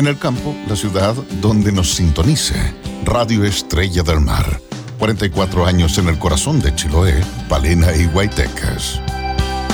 En el campo, la ciudad donde nos sintonice. Radio Estrella del Mar. 44 años en el corazón de Chiloé, Palena y Guaytecas.